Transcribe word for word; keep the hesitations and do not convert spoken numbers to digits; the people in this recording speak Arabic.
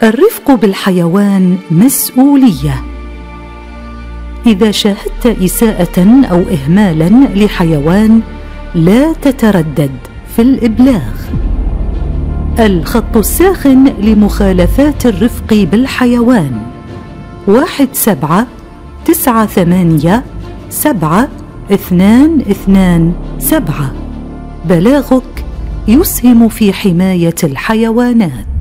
الرفق بالحيوان مسؤولية. إذا شاهدت إساءة أو إهمالا لحيوان لا تتردد في الإبلاغ. الخط الساخن لمخالفات الرفق بالحيوان: واحد سبعة تسعة ثمانية سبعة اثنان اثنان سبعة. بلاغك يسهم في حماية الحيوانات.